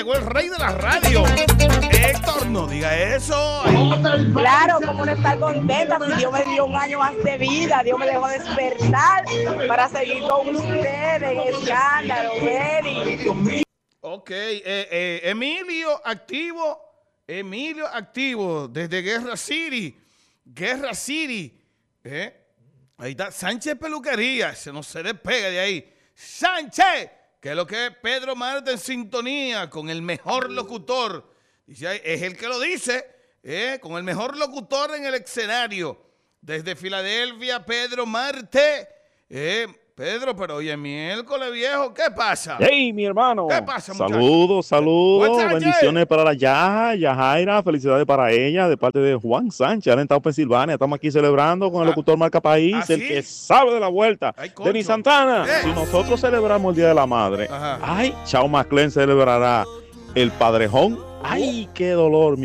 llegó el rey de la radio. Héctor, no diga eso. Claro, como no estar contenta si Dios me dio un año más de vida, Dios me dejó despertar para seguir con ustedes en Escándalo, Benny. Ok, Emilio activo desde Guerra City. Ahí está Sánchez Peluquería, se no se despega de ahí. Sánchez, que es lo que es Pedro Marte en sintonía con el mejor locutor. Dice, es el que lo dice, con el mejor locutor en el escenario. Desde Filadelfia, Pedro Marte. Pedro, pero oye, miércoles viejo, ¿qué pasa? Hey, mi hermano. ¿Qué pasa, muchacho? Saludos. Bendiciones para la Yajaira. Felicidades para ella de parte de Juan Sánchez. Han estado en Pensilvania. Estamos aquí celebrando con el locutor Marca País, el que sabe de la vuelta. Denis Santana. Si nosotros celebramos el Día de la Madre, Chao Maclen celebrará el Padrejón. Ay, qué dolor.